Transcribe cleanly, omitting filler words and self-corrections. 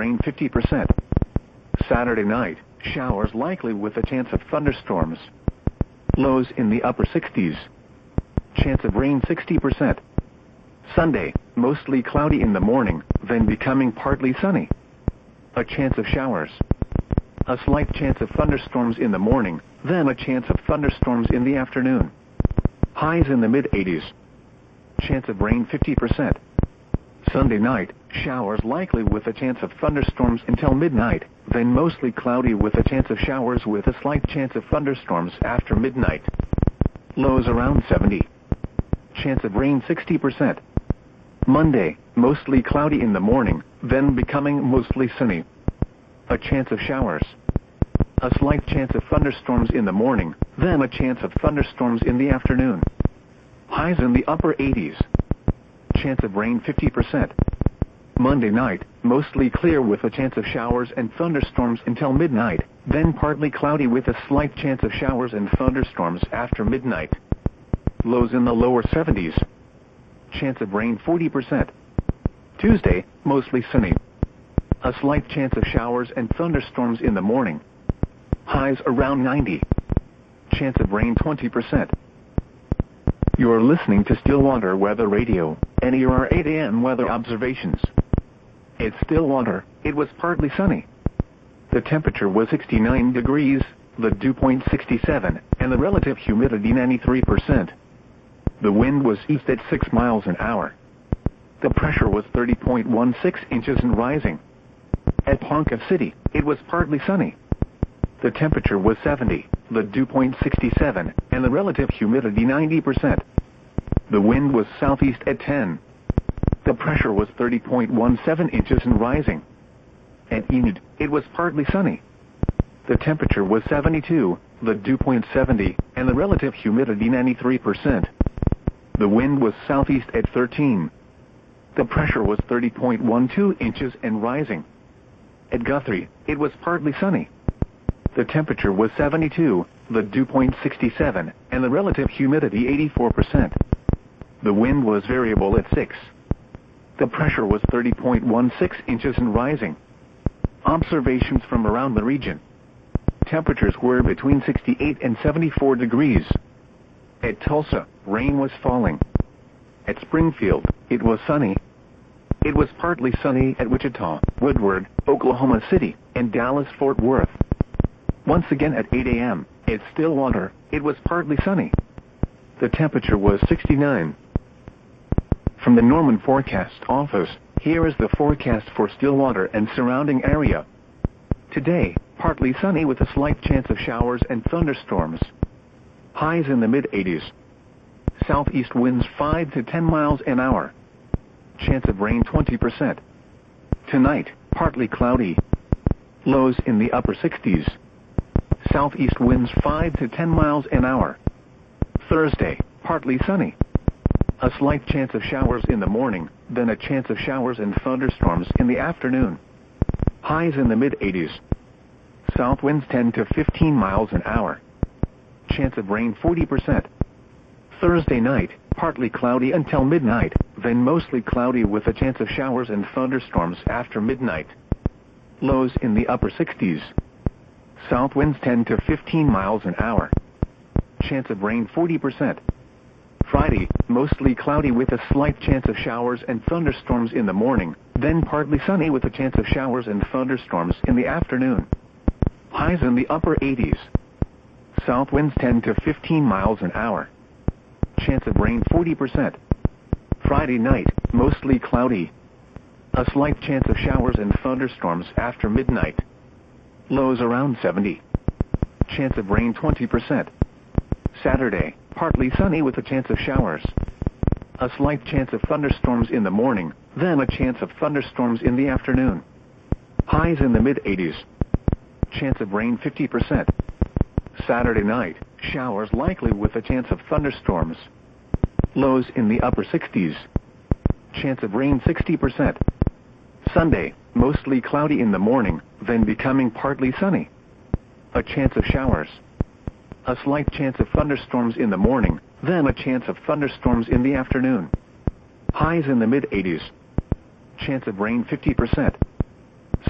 rain 50%. Saturday night, showers likely with a chance of thunderstorms. Lows in the upper 60s. Chance of rain 60%. Sunday, mostly cloudy in the morning, then becoming partly sunny. A chance of showers. A slight chance of thunderstorms in the morning, then a chance of thunderstorms in the afternoon. Highs in the mid-80s. Chance of rain 50%. Sunday night, showers likely with a chance of thunderstorms until midnight, then mostly cloudy with a chance of showers with a slight chance of thunderstorms after midnight. Lows around 70. Chance of rain 60%. Monday, mostly cloudy in the morning, then becoming mostly sunny. A chance of showers. A slight chance of thunderstorms in the morning, then a chance of thunderstorms in the afternoon. Highs in the upper 80s. Chance of rain 50%. Monday night, mostly clear with a chance of showers and thunderstorms until midnight, then partly cloudy with a slight chance of showers and thunderstorms after midnight. Lows in the lower 70s. Chance of rain 40%. Tuesday, mostly sunny. A slight chance of showers and thunderstorms in the morning. Highs around 90. Chance of rain 20%. You're listening to Stillwater Weather Radio, and here are 8 a.m. weather observations. At Stillwater, it was partly sunny. The temperature was 69 degrees, the dew point 67, and the relative humidity 93%. The wind was east at 6 miles an hour. The pressure was 30.16 inches and rising. At Ponca City, it was partly sunny. The temperature was 70, the dew point 67, and the relative humidity 90%. The wind was southeast at 10. The pressure was 30.17 inches and rising. At Enid, it was partly sunny. The temperature was 72, the dew point 70, and the relative humidity 93%. The wind was southeast at 13. The pressure was 30.12 inches and rising. At Guthrie, it was partly sunny. The temperature was 72, the dew point 67, and the relative humidity 84%. The wind was variable at 6. The pressure was 30.16 inches and rising. Observations from around the region. Temperatures were between 68 and 74 degrees. At Tulsa, rain was falling. At Springfield, it was sunny. It was partly sunny at Wichita, Woodward, Oklahoma City, and Dallas-Fort Worth. Once again at 8 a.m., at Stillwater, it was partly sunny. The temperature was 69. From the Norman Forecast Office, here is the forecast for Stillwater and surrounding area. Today, partly sunny with a slight chance of showers and thunderstorms. Highs in the mid-80s. Southeast winds 5 to 10 miles an hour. Chance of rain 20%. Tonight, partly cloudy. Lows in the upper 60s. Southeast winds 5 to 10 miles an hour. Thursday, partly sunny. A slight chance of showers in the morning, then a chance of showers and thunderstorms in the afternoon. Highs in the mid-80s. South winds 10 to 15 miles an hour. Chance of rain 40%. Thursday night, partly cloudy until midnight, then mostly cloudy with a chance of showers and thunderstorms after midnight. Lows in the upper 60s. South winds 10 to 15 miles an hour. Chance of rain 40%. Friday, mostly cloudy with a slight chance of showers and thunderstorms in the morning, then partly sunny with a chance of showers and thunderstorms in the afternoon. Highs in the upper 80s. South winds 10 to 15 miles an hour. Chance of rain 40%. Friday night, mostly cloudy. A slight chance of showers and thunderstorms after midnight. Lows around 70. Chance of rain 20%. Saturday, partly sunny with a chance of showers. A slight chance of thunderstorms in the morning, then a chance of thunderstorms in the afternoon. Highs in the mid-80s. Chance of rain 50%. Saturday night, showers likely with a chance of thunderstorms. Lows in the upper 60s. Chance of rain 60%. Sunday, mostly cloudy in the morning, then becoming partly sunny. A chance of showers. A slight chance of thunderstorms in the morning, then a chance of thunderstorms in the afternoon. Highs in the mid-80s. Chance of rain 50%.